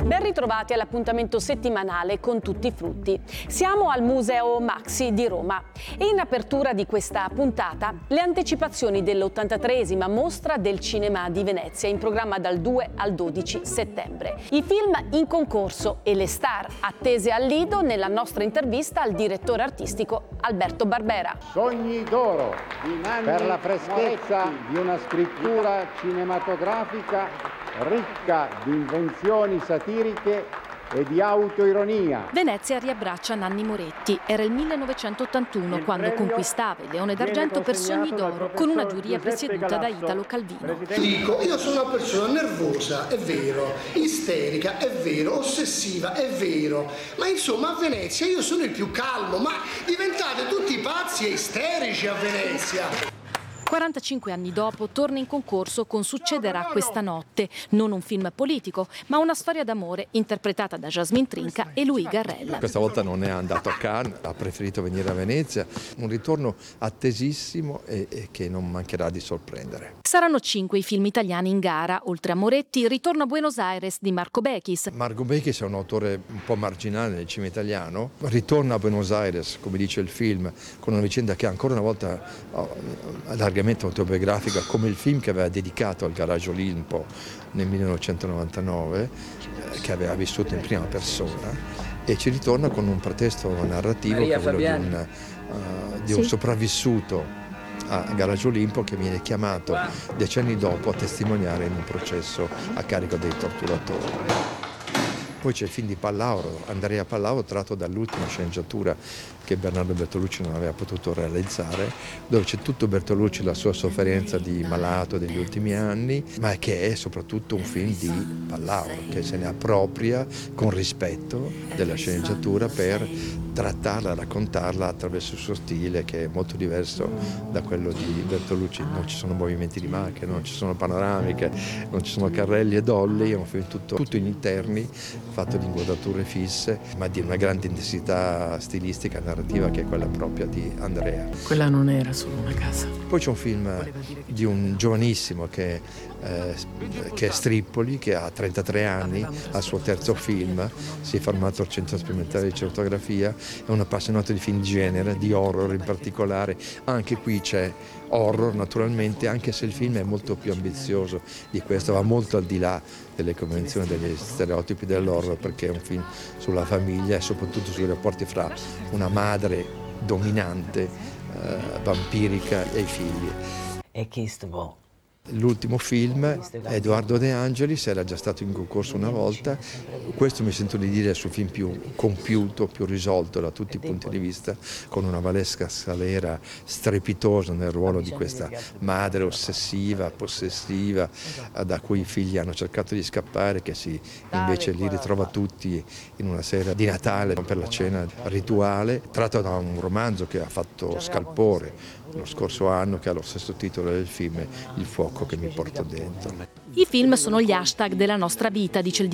Ben ritrovati all'appuntamento settimanale con tutti i frutti. Siamo al Museo Maxi di Roma e in apertura di questa puntata le anticipazioni dell'83esima Mostra del Cinema di Venezia in programma dal 2 al 12 settembre. I film in concorso e le star attese al lido nella nostra intervista al direttore artistico Alberto Barbera. Sogni d'oro per la freschezza di una scrittura cinematografica ricca di invenzioni satiriche e di autoironia. Venezia riabbraccia Nanni Moretti. Era il 1981 quando conquistava il Leone d'Argento per Sogni d'oro con una giuria presieduta da Italo Calvino. Dico, io sono una persona nervosa, è vero, isterica, è vero, ossessiva, è vero, ma insomma a Venezia io sono il più calmo, ma diventate tutti pazzi e isterici a Venezia. 45 anni dopo torna in concorso con Succederà questa notte, non un film politico, ma una storia d'amore interpretata da Jasmine Trinca e Louis Garrel. Questa volta non è andato a Cannes, ha preferito venire a Venezia, un ritorno attesissimo e che non mancherà di sorprendere. Saranno 5 i film italiani in gara, oltre a Moretti, Ritorno a Buenos Aires di Marco Bechis. Marco Bechis è un autore un po' marginale nel cinema italiano, ritorna a Buenos Aires, come dice il film, con una vicenda che ancora una volta largamente autobiografica, come il film che aveva dedicato al Garage Olimpo nel 1999, che aveva vissuto in prima persona, e ci ritorna con un pretesto narrativo che è quello di un sopravvissuto a Garage Olimpo che viene chiamato decenni dopo a testimoniare in un processo a carico dei torturatori. Poi c'è il film di Pallauro, Andrea Pallauro, tratto dall'ultima sceneggiatura che Bernardo Bertolucci non aveva potuto realizzare, dove c'è tutto Bertolucci, la sua sofferenza di malato degli ultimi anni, ma che è soprattutto un film di Pallauro, che se ne appropria con rispetto della sceneggiatura per trattarla, raccontarla attraverso il suo stile, che è molto diverso da quello di Bertolucci. Non ci sono movimenti di macchina, non ci sono panoramiche, non ci sono carrelli e dolly, è un film tutto in interni, fatto di inquadrature fisse, ma di una grande intensità stilistica, narrativa, che è quella propria di Andrea. Quella non era solo una casa. Poi c'è un film di un giovanissimo che è Strippoli, che ha 33 anni, al suo terzo film, si è formato al Centro Sperimentale di Cinematografia, è un appassionato di film di genere, di horror in particolare. Anche qui c'è horror naturalmente, anche se il film è molto più ambizioso di questo, va molto al di là delle convenzioni, degli stereotipi dell'horror, perché è un film sulla famiglia e soprattutto sui rapporti fra una madre dominante, vampirica, e i figli. E chi sto? L'ultimo film, Edoardo De Angelis, era già stato in concorso una volta. Questo mi sento di dire è il suo film più compiuto, più risolto da tutti i punti di vista, con una Valeska Salera strepitosa nel ruolo di questa madre ossessiva, possessiva, da cui i figli hanno cercato di scappare, che si invece li ritrova tutti in una sera di Natale per la cena rituale, tratto da un romanzo che ha fatto scalpore lo scorso anno, che ha lo stesso titolo del film, Il fuoco che mi porto dentro. I film sono gli hashtag della nostra vita, dice il